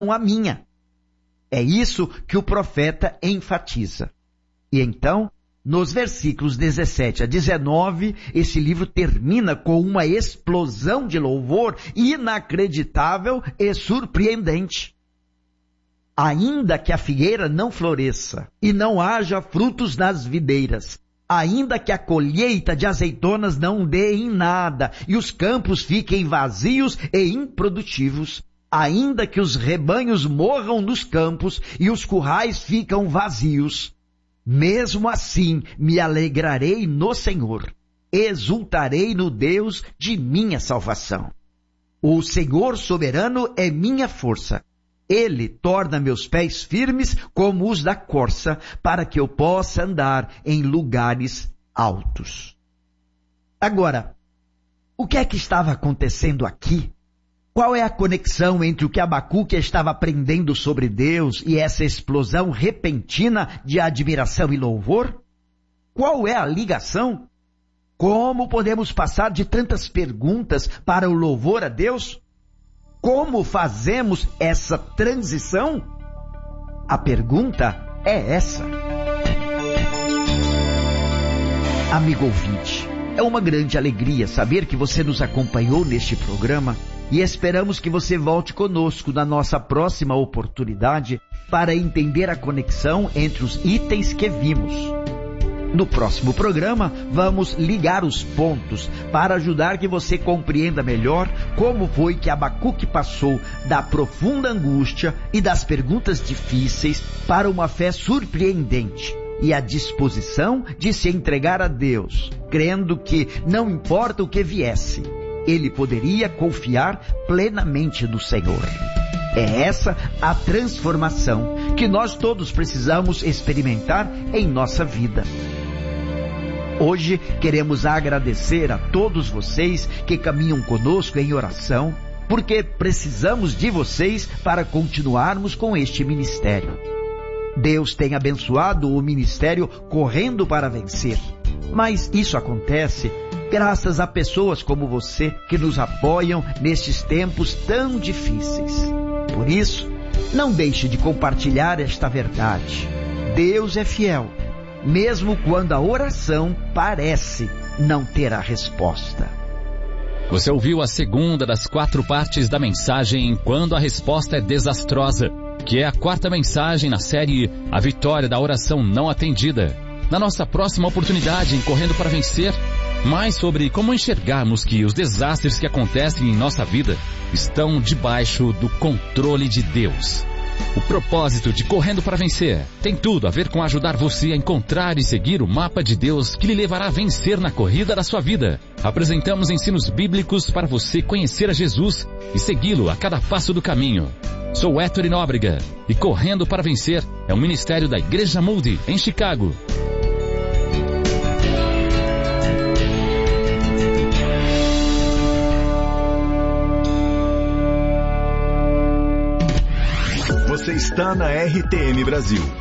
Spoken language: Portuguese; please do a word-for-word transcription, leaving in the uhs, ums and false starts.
a minha. É isso que o profeta enfatiza. E então, nos versículos dezessete a dezenove, esse livro termina com uma explosão de louvor inacreditável e surpreendente. Ainda que a figueira não floresça e não haja frutos nas videiras, ainda que a colheita de azeitonas não dê em nada e os campos fiquem vazios e improdutivos, ainda que os rebanhos morram nos campos e os currais ficam vazios, mesmo assim me alegrarei no Senhor, exultarei no Deus de minha salvação. O Senhor soberano é minha força. Ele torna meus pés firmes como os da corça, para que eu possa andar em lugares altos. Agora, o que é que estava acontecendo aqui? Qual é a conexão entre o que Abacuque estava aprendendo sobre Deus e essa explosão repentina de admiração e louvor? Qual é a ligação? Como podemos passar de tantas perguntas para o louvor a Deus? Como fazemos essa transição? A pergunta é essa. Amigo ouvinte, é uma grande alegria saber que você nos acompanhou neste programa e esperamos que você volte conosco na nossa próxima oportunidade para entender a conexão entre os itens que vimos. No próximo programa, vamos ligar os pontos para ajudar que você compreenda melhor como foi que Abacuque passou da profunda angústia e das perguntas difíceis para uma fé surpreendente e a disposição de se entregar a Deus, crendo que não importa o que viesse, ele poderia confiar plenamente no Senhor. É essa a transformação que nós todos precisamos experimentar em nossa vida. Hoje queremos agradecer a todos vocês que caminham conosco em oração, porque precisamos de vocês para continuarmos com este ministério. Deus tem abençoado o ministério Correndo para Vencer, mas isso acontece graças a pessoas como você que nos apoiam nestes tempos tão difíceis. Por isso, não deixe de compartilhar esta verdade. Deus é fiel, mesmo quando a oração parece não ter a resposta. Você ouviu a segunda das quatro partes da mensagem Quando a Resposta é Desastrosa, que é a quarta mensagem na série A Vitória da Oração Não Atendida. Na nossa próxima oportunidade em Correndo para Vencer, mais sobre como enxergarmos que os desastres que acontecem em nossa vida estão debaixo do controle de Deus. O propósito de Correndo para Vencer tem tudo a ver com ajudar você a encontrar e seguir o mapa de Deus que lhe levará a vencer na corrida da sua vida. Apresentamos ensinos bíblicos para você conhecer a Jesus e segui-lo a cada passo do caminho. Sou Héctor Nóbrega e Correndo para Vencer é um ministério da Igreja Moody em Chicago. Você está na R T M Brasil.